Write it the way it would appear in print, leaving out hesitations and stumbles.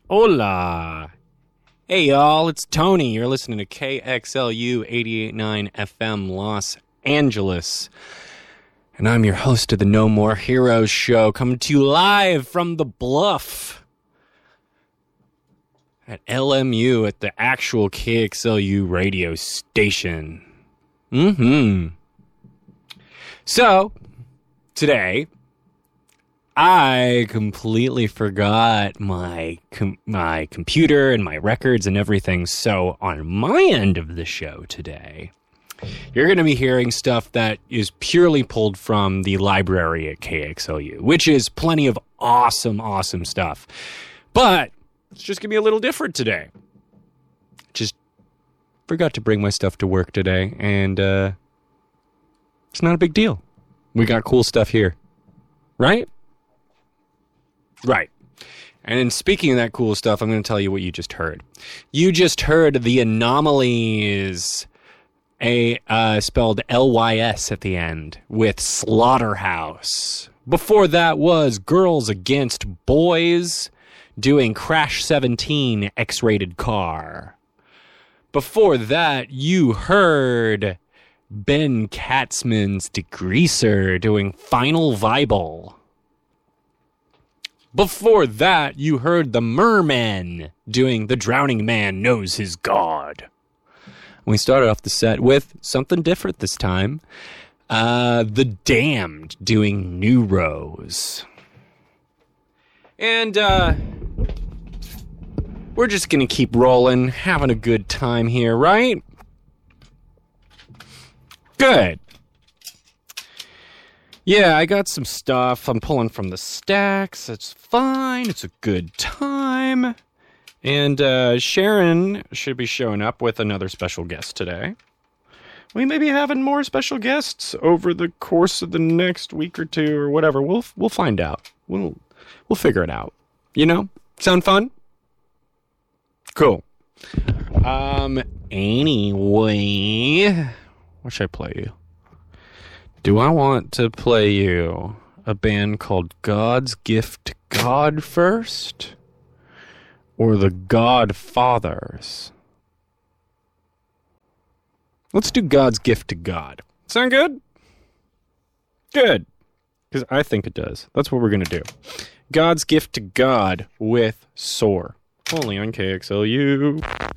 Hola. Hey, y'all, it's Tony. You're listening to KXLU 88.9 FM Los Angeles. And I'm your host of the No More Heroes show, coming to you live from the Bluff at LMU at the actual KXLU radio station. So, today, I completely forgot my computer and my records and everything. So on my end of the show today, you're going to be hearing stuff that is purely pulled from the library at KXLU, which is plenty of awesome stuff. But it's just going to be a little different today. Just forgot to bring my stuff to work today, and it's not a big deal. We got cool stuff here, right? Right. And speaking of that cool stuff, I'm going to tell you what you just heard. You just heard the Anomalies, spelled L-Y-S at the end, with Slaughterhouse. Before that was Girls Against Boys doing Crash 17, X-Rated Car. Before that, you heard Ben Katzman's Degreaser doing Final Viable. Before that, you heard the Mermen doing The Drowning Man Knows His God. We started off the set with something different this time. The Damned doing New Rose. And, we're just gonna keep rolling, having a good time here, right? Good. Yeah, I got some stuff I'm pulling from the stacks. It's fine. It's a good time. And Sharon should be showing up with another special guest today. We may be having more special guests over the course of the next week or two or whatever. We'll find out. We'll figure it out. You know? Sound fun? Cool. Anyway, what should I play you? Do I want to play you a band called God's Gift to God first? Or the Godfathers? Let's do God's Gift to God. Sound good? Good. Because I think it does. That's what we're going to do. God's Gift to God with Soar. Only on KXLU.